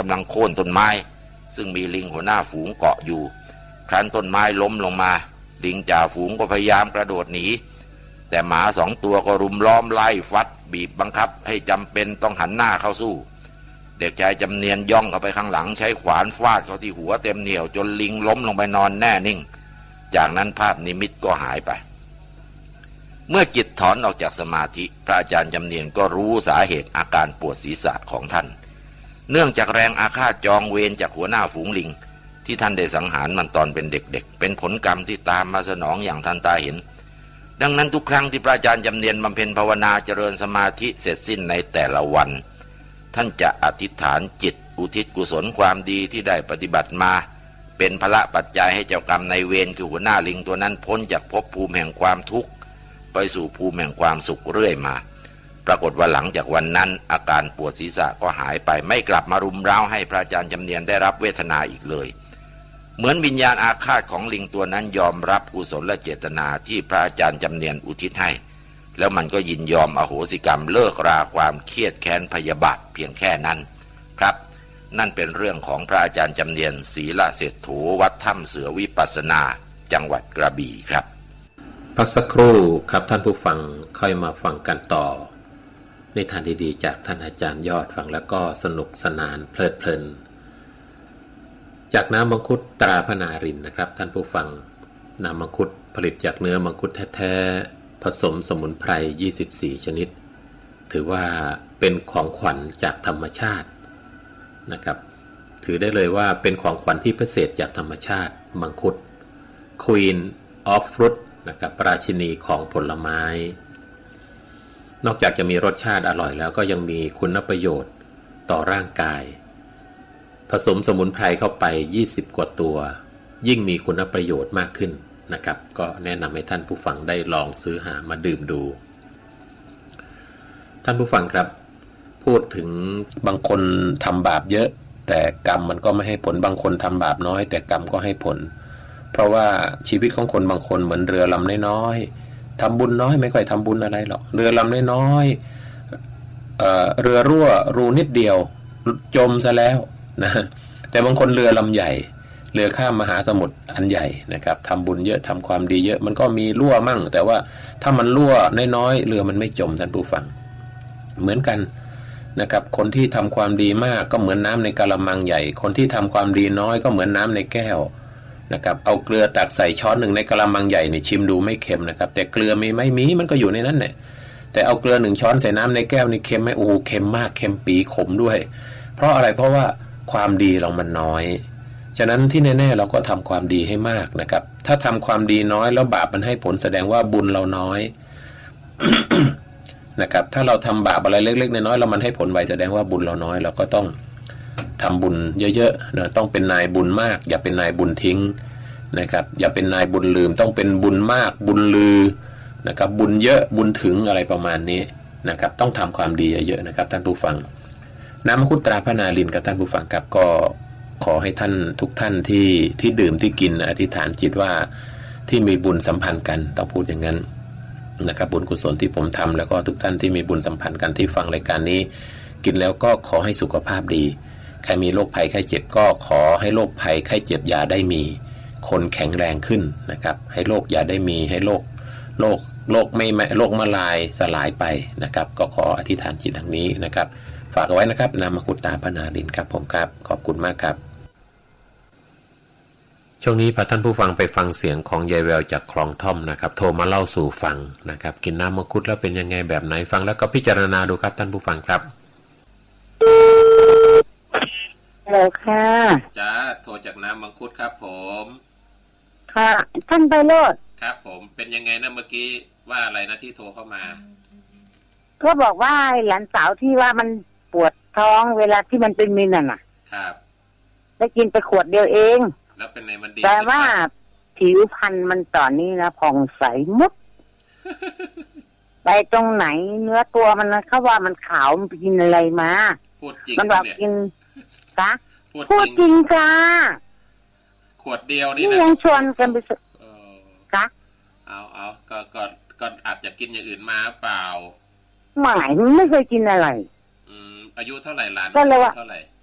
ำลังโค่นต้นไม้ซึ่งมีลิงหัวหน้าฝูงเกาะอยู่ครั้นต้นไม้ล้มลงมาลิงจ่าฝูงก็พยายามกระโดดหนีแต่หมา2 ตัวก็รุมล้อมไล่ฟัดบีบบังคับให้จำเป็นต้องหันหน้าเข้าสู้เด็กชายจำเนียนย่องเข้าไปข้างหลังใช้ขวานฟาดเข้าที่หัวเต็มเหนี่ยวจนลิงล้มลงไปนอนแน่นิ่งจากนั้นภาพนิมิตก็หายไปเมื่อจิตถอนออกจากสมาธิพระอาจารย์จำเนียนก็รู้สาเหตุอาการปวดศีรษะของท่านเนื่องจากแรงอาฆาตจองเวรจากหัวหน้าฝูงลิงที่ท่านได้สังหารมันตอนเป็นเด็กๆเป็นผลกรรมที่ตามมาสนองอย่างทันตาเห็นดังนั้นทุกครั้งที่พระอาจารย์จำเนียนบำเพ็ญภาวนาเจริญสมาธิเสร็จสิ้นในแต่ละวันท่านจะอธิษฐานจิตอุทิศกุศลความดีที่ได้ปฏิบัติมาเป็นพละปัจจัยให้เจ้ากรรมนายเวรคือหัวหน้าลิงตัวนั้นพ้นจากภพภูมิแห่งความทุกข์ไปสู่ภูมิแห่งความสุขเรื่อยมาปรากฏว่าหลังจากวันนั้นอาการปวดศีรษะก็หายไปไม่กลับมารุมเร้าให้พระอาจารย์จำเนียนได้รับเวทนาอีกเลยเหมือนวิญญาณอาฆาตของลิงตัวนั้นยอมรับกุศลและเจตนาที่พระอาจารย์จำเนียนอุทิศให้แล้วมันก็ยินยอมอโหสิกรรมเลิกราความเครียดแค้นพยาบาทเพียงแค่นั้นครับนั่นเป็นเรื่องของพระอาจารย์จำเนียนศรีละเศรษฐูวัดถ้ำเสือวิปัสสนาจังหวัดกระบี่ครับพักสักครู่ครับท่านผู้ฟังค่อยมาฟังกันต่อนิทานดีๆจากท่านอาจารย์ยอดฟังแล้วก็สนุกสนานเพลิดเพลินจากน้ำมังคุดตราพนารินนะครับท่านผู้ฟังน้ำมังคุดผลิตจากเนื้อมังคุดแท้ๆผสมสมุนไพร24ชนิดถือว่าเป็นของขวัญจากธรรมชาตินะครับถือได้เลยว่าเป็นของขวัญที่พิเศษจากธรรมชาติมังคุด Queen of Fruit นะครับราชินีของผลไม้นอกจากจะมีรสชาติอร่อยแล้วก็ยังมีคุณประโยชน์ต่อร่างกายผสมสมุนไพรเข้าไป20กว่าตัวยิ่งมีคุณประโยชน์มากขึ้นนะครับก็แนะนำให้ท่านผู้ฟังได้ลองซื้อหามาดื่มดูท่านผู้ฟังครับพูดถึงบางคนทำบาปเยอะแต่กรรมมันก็ไม่ให้ผลบางคนทำบาปน้อยแต่กรรมก็ให้ผลเพราะว่าชีวิตของคนบางคนเหมือนเรือลำน้อยๆทำบุญน้อยไม่ค่อยทำบุญอะไรหรอกเรือลำน้อยๆเรือรั่วรูนิดเดียวจมซะแล้วนะแต่บางคนเรือลำใหญ่เรือข้ามมหาสมุทรอันใหญ่นะครับทำบุญเยอะทำความดีเยอะมันก็มีรั่วมั่งแต่ว่าถ้ามันรั่วน้อยๆเรือมันไม่จมท่านผู้ฟังเหมือนกันนะครับคนที่ทำความดีมากก็เหมือนน้ำในกะละมังใหญ่คนที่ทำความดีน้อยก็เหมือนน้ำในแก้วนะครับเอาเกลือตักใส่ช้อนหนึ่งในกะละมังใหญ่นี่ชิมดูไม่เค็มนะครับแต่เกลือมีไม่มีมันก็อยู่ในนั้นแหละแต่เอาเกลือ1ช้อนใส่น้ำในแก้วนี่เค็มไหมโอ้เค็มมากเค็มปีขมด้วยเพราะอะไรเพราะว่าความดีเรามันน้อยฉะนั้นที่แน่ๆเราก็ทำความดีให้มากนะครับถ้าทำความดีน้อยแล้วบาปมันให้ผลแสดงว่าบุญเราน้อย นะครับถ้าเราทำบาปอะไรเล็กๆน้อยๆแล้วมันให้ผลไวแสดงว่าบุญเราน้อยเราก็ต้องทำบุญเยอะๆนะต้องเป็นนายบุญมากอย่าเป็นนายบุญทิ้งนะครับอย่าเป็นนายบุญลืมต้องเป็นบุญมากบุญลือนะครับบุญเยอะบุญถึงอะไรประมาณนี้นะครับต้องทำความดีเยอะๆนะครับท่านผู้ฟังน้ำมังคุดตราพนารินกับท่านผู้ฟังครับก็ขอให้ท่านทุกท่านที่ดื่มที่กินอธิษฐานจิตว่าที่มีบุญสัมพันธ์กันต้องพูดอย่างนั้นนะครับบุญกุศลที่ผมทำแล้วก็ทุกท่านที่มีบุญสัมพันธ์กันที่ฟังรายการนี้กินแล้วก็ขอให้สุขภาพดีใครมีโรคภัยไข้เจ็บก็ขอให้โรคภัยไข้เจ็บอย่าได้มีคนแข็งแรงขึ้นนะครับให้โรคอย่าได้มีให้โรคไม่โรคมาลายสลายไปนะครับก็ขออธิษฐานจิตดังนี้นะครับฝากเอาไว้นะครับน้ำมังคุดตราพนารินครับผมครับขอบคุณมากครับช่วงนี้พาท่านผู้ฟังไปฟังเสียงของยายแววจากคลองท่อมนะครับโทรมาเล่าสู่ฟังนะครับกินน้ำมังคุดแล้วเป็นยังไงแบบไหนฟังแล้วก็พิจารณาดูครับท่านผู้ฟังครับฮัลโหลค่ะจ้าโทรจากน้ำมังคุดครับผมค่ะท่านไพโรจน์ครับผมเป็นยังไงนะเมื่อกี้ว่าอะไรนะที่โทรเข้ามาก็บอกว่าหลานสาวที่ว่ามันปวดท้องเวลาที่มันเป็นมินน่ะครับได้กินไปขวดเดียวเองแล้วเป็นไงมันดีแต่ว่าผิวพรรณมันตอนนี้นะผ่องใสมุด ไปตรงไหนเนื้อตัวมันนะเขาว่ามันขาวมันไปกินอะไรมาพูดจริงมันบอกกินกะพูดจริงจ้าขวดเดียวนี่นะยังชวนกันไปกะเอาก็อาจจะกินอย่างอื่นมาเปล่าไม่เคยกินอะไรอายุเท่าไหร่หลานก็เลยว่าเท่าไหร่